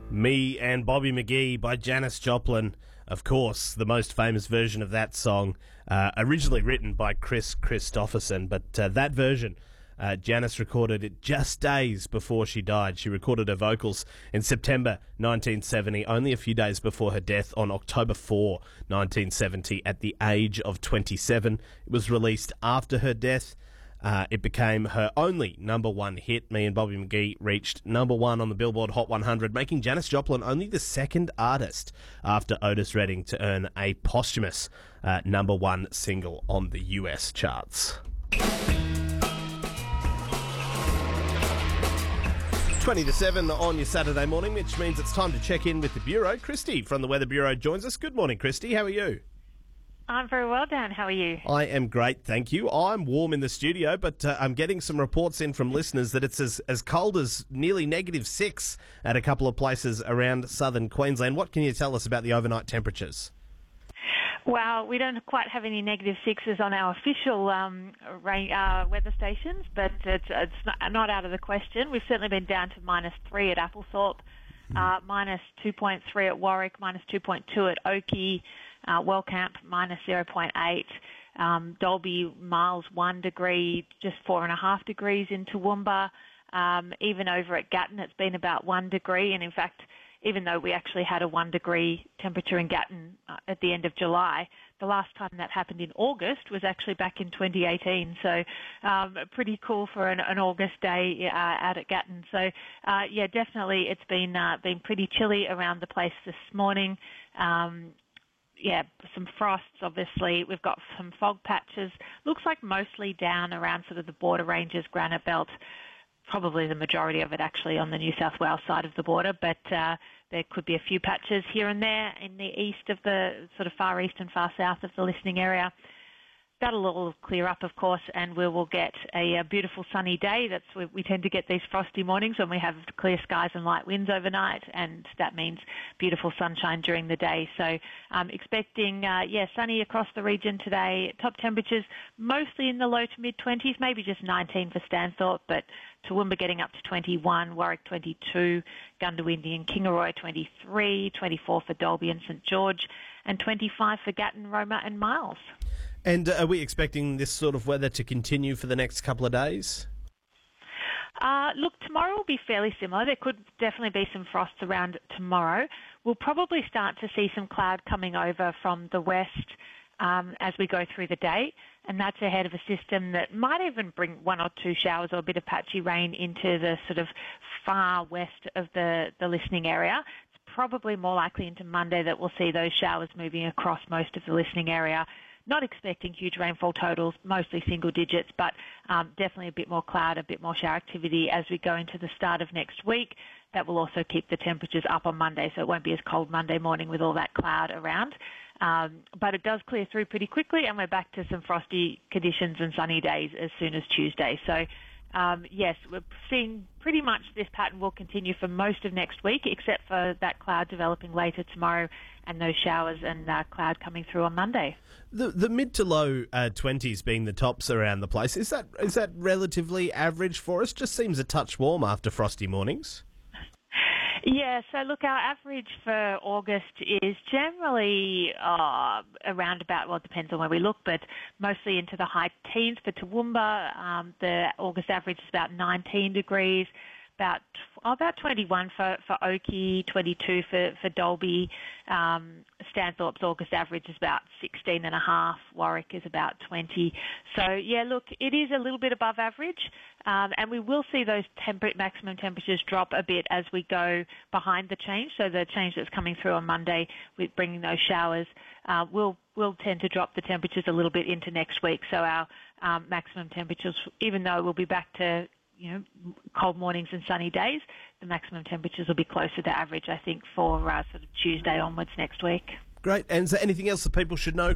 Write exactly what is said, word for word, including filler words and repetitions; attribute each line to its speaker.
Speaker 1: Me and Bobby McGee by Janis Joplin. Of course, the most famous version of that song, uh, originally written by Chris Christopherson, but uh, that version, uh, Janis recorded it just days before she died. She recorded her vocals in September nineteen seventy, only a few days before her death on October fourth, nineteen seventy, at the age of twenty-seven. It was released after her death. Uh, it became her only number one hit. Me and Bobby McGee reached number one on the Billboard Hot one hundred, making Janis Joplin only the second artist after Otis Redding to earn a posthumous uh, number one single on the U S charts. twenty to seven on your Saturday morning, which means it's time to check in with the Bureau. Christy from the Weather Bureau joins us. Good morning, Christy. How are you?
Speaker 2: I'm very well, Dan. How are you?
Speaker 1: I am great, thank you. I'm warm in the studio, but uh, I'm getting some reports in from listeners that it's as, as cold as nearly negative six at a couple of places around southern Queensland. What can you tell us about the overnight temperatures?
Speaker 2: Well, we don't quite have any negative sixes on our official um, rain, uh, weather stations, but it's, it's not, not out of the question. We've certainly been down to minus three at Applethorpe, mm. uh, minus two point three at Warwick, minus two point two at Oakey, Uh, Wellcamp, minus zero point eight. Um, Dolby, Miles, one degree, just four and a half degrees in Toowoomba. Um, even over at Gatton, it's been about one degree. And in fact, even though we actually had a one degree temperature in Gatton uh, at the end of July, the last time that happened in August was actually back in twenty eighteen. So um, pretty cool for an, an August day uh, out at Gatton. So uh, yeah, definitely it's been uh, been pretty chilly around the place this morning. Um, Yeah, some frosts, obviously. We've got some fog patches. Looks like mostly down around sort of the border ranges, Granite Belt, probably the majority of it actually on the New South Wales side of the border, but uh, there could be a few patches here and there in the east of the, sort of far east and far south of the listening area. That'll all clear up, of course, and we will get a, a beautiful sunny day. That's we, we tend to get these frosty mornings when we have clear skies and light winds overnight, and that means beautiful sunshine during the day. So um, expecting, uh, yeah, sunny across the region today. Top temperatures mostly in the low to mid-twenties, maybe just nineteen for Stanthorpe, but Toowoomba getting up to twenty-one, Warwick twenty-two, Goondiwindi and Kingaroy twenty-three, twenty-four for Dalby and St George, and twenty-five for Gatton, Roma and Miles.
Speaker 1: And uh, are we expecting this sort of weather to continue for the next couple of days?
Speaker 2: Uh, look, tomorrow will be fairly similar. There could definitely be some frosts around tomorrow. We'll probably start to see some cloud coming over from the west um, as we go through the day, and that's ahead of a system that might even bring one or two showers or a bit of patchy rain into the sort of far west of the, the listening area. It's probably more likely into Monday that we'll see those showers moving across most of the listening area. Not expecting huge rainfall totals, mostly single digits, but um, definitely a bit more cloud, a bit more shower activity as we go into the start of next week. That will also keep the temperatures up on Monday, so it won't be as cold Monday morning with all that cloud around. Um, but it does clear through pretty quickly, and we're back to some frosty conditions and sunny days as soon as Tuesday. So, um, yes, we're seeing pretty much this pattern will continue for most of next week, except for that cloud developing later tomorrow and those showers and uh, cloud coming through on Monday.
Speaker 1: The the mid to low uh, twenties being the tops around the place, is that is that relatively average for us? Just seems a touch warm after frosty mornings.
Speaker 2: Yeah, so look, our average for August is generally uh, around about, well, it depends on where we look, but mostly into the high teens. For Toowoomba, um, the August average is about nineteen degrees, about oh, about twenty-one for, for Oakey, twenty-two for, for Dolby. Um, Stanthorpe's August average is about sixteen and a half. Warwick is about twenty. So, yeah, look, it is a little bit above average, um, and we will see those temper- maximum temperatures drop a bit as we go behind the change. So the change that's coming through on Monday with bringing those showers uh, will will tend to drop the temperatures a little bit into next week. So our um, maximum temperatures, even though we'll be back to you know, cold mornings and sunny days, the maximum temperatures will be closer to average, I think, for uh, sort of Tuesday onwards next week.
Speaker 1: Great. And is there anything else that people should know